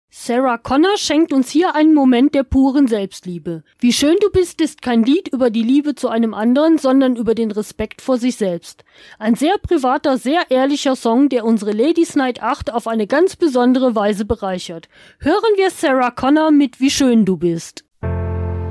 Sarah Connor schenkt uns hier einen Moment der puren Selbstliebe. Wie schön du bist ist kein Lied über die Liebe zu einem anderen, sondern über den Respekt vor sich selbst. Ein sehr privater, sehr ehrlicher Song, der unsere Ladies Night 8 auf eine ganz besondere Weise bereichert. Hören wir Sarah Connor mit Wie schön du bist.